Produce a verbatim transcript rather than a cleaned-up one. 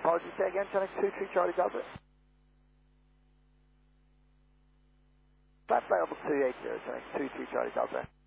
Apologies, say again, Connect two three Charlie Delta. Flat flight level two eight zero, Connect two three Charlie Delta.